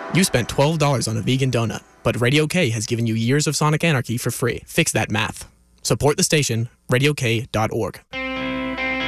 You spent $12 on a vegan donut, but Radio K has given you years of Sonic Anarchy for free. Fix that math. Support the station, radiok.org.